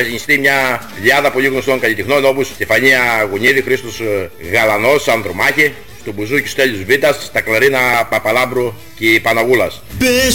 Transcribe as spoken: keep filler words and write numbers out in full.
εμφανιστεί μια λιάδα πολύ γνωστών καλλιτεχνών όπως Στεφανία Γουνίδη, Χρήστος Γαλανός, Ανδρομάχη, στο μπουζούκι Στέλιος Βίτας, στα κλαρίνα Παπαλάμπρου και Παναγούλας.